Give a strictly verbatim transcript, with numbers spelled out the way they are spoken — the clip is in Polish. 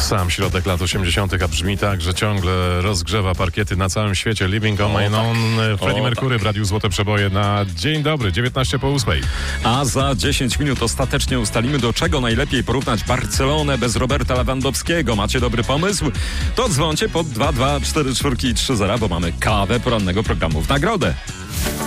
Sam środek lat osiemdziesiątych, a brzmi tak, że ciągle rozgrzewa parkiety na całym świecie. Living on my own, Freddie Mercury w Radiu Złote Przeboje na dzień dobry, dziewiętnaście po ósmej. A za dziesięć minut ostatecznie ustalimy, do czego najlepiej porównać Barcelonę bez Roberta Lewandowskiego. Macie dobry pomysł? To dzwoncie pod dwa dwa cztery cztery i trzy zero, bo mamy kawę porannego programu w nagrodę.